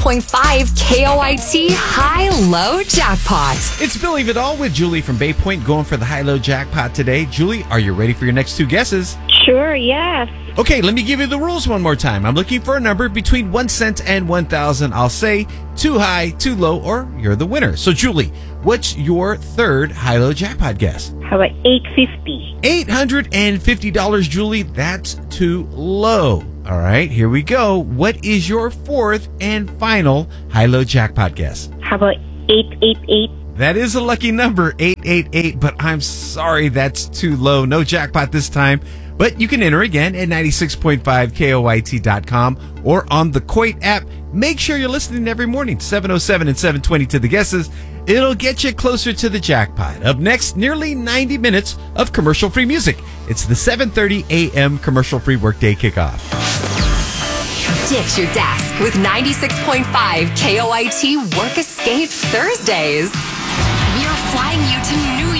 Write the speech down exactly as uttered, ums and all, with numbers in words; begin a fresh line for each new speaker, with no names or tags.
point five K O I T High-Low Jackpot.
It's Believe It All with Julie from Bay Point going for the high-low jackpot today. Julie, are you ready for your next two guesses?
Sure, yes.
Okay, let me give you the rules one more time. I'm looking for a number between one cent and one thousand. I'll say too high, too low, or you're the winner. So, Julie, what's your third high-low jackpot guess?
How about eight fifty?
eight hundred fifty dollars, Julie. That's too low. All right, here we go. What is your fourth and final high-low jackpot guess?
How about eight eighty-eight?
That is a lucky number, eight eight eight, but I'm sorry, that's too low. No jackpot this time. But you can enter again at ninety-six point five K O I T dot com or on the Coit app. Make sure you're listening every morning, seven oh seven and seven twenty to the guesses. It'll get you closer to the jackpot. Up next, nearly ninety minutes of commercial-free music. It's the seven thirty a.m. commercial-free workday kickoff.
Ditch your desk with ninety-six point five K O I T Work Escape Thursdays. We are flying you to New